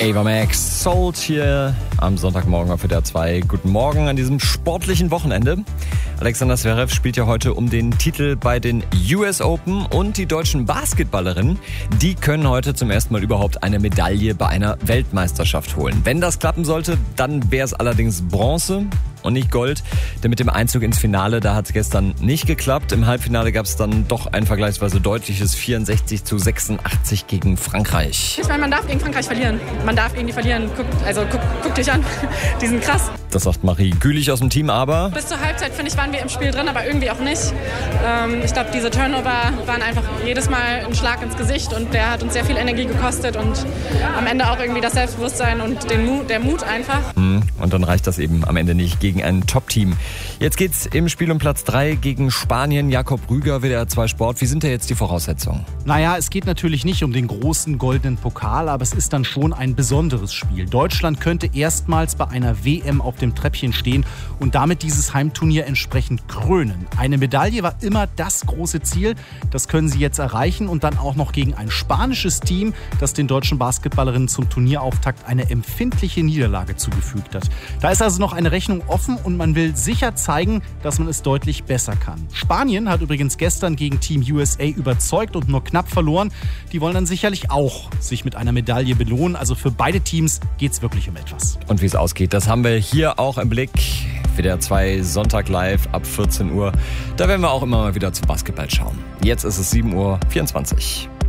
Ava Max, Salt hier am Sonntagmorgen auf WDR 2. Guten Morgen an diesem sportlichen Wochenende. Alexander Zverev spielt ja heute um den Titel bei den US Open und die deutschen Basketballerinnen, die können heute zum ersten Mal überhaupt eine Medaille bei einer Weltmeisterschaft holen. Wenn das klappen sollte, dann wäre es allerdings Bronze und nicht Gold, denn mit dem Einzug ins Finale, da hat es gestern nicht geklappt. Im Halbfinale gab es dann doch ein vergleichsweise deutliches 64-86 gegen Frankreich. Ich meine, man darf gegen Frankreich verlieren. Man darf gegen die verlieren. Guck dich an. Die sind krass. Das sagt Marie Gülich aus dem Team, aber bis zur Halbzeit, finde ich, waren wir im Spiel drin, aber irgendwie auch nicht. Ich glaube, diese Turnover waren einfach jedes Mal ein Schlag ins Gesicht und der hat uns sehr viel Energie gekostet und am Ende auch irgendwie das Selbstbewusstsein und der Mut einfach. Und dann reicht das eben am Ende nicht gegen ein Top-Team. Jetzt geht's im Spiel um Platz 3 gegen Spanien. Jakob Rüger, WDR 2 Sport. Wie sind da jetzt die Voraussetzungen? Naja, es geht natürlich nicht um den großen goldenen Pokal, aber es ist dann schon ein besonderes Spiel. Deutschland könnte erstmals bei einer WM auf dem Treppchen stehen und damit dieses Heimturnier entsprechend krönen. Eine Medaille war immer das große Ziel. Das können sie jetzt erreichen und dann auch noch gegen ein spanisches Team, das den deutschen Basketballerinnen zum Turnierauftakt eine empfindliche Niederlage zugefügt hat. Da ist also noch eine Rechnung offen und man will sicher zeigen, dass man es deutlich besser kann. Spanien hat übrigens gestern gegen Team USA überzeugt und nur knapp verloren. Die wollen dann sicherlich auch sich mit einer Medaille belohnen. Also für beide Teams geht es wirklich um etwas. Und wie es ausgeht, das haben wir hier auch im Blick. WDR 2 Sonntag live ab 14 Uhr. Da werden wir auch immer mal wieder zu Basketball schauen. Jetzt ist es 7:24 Uhr.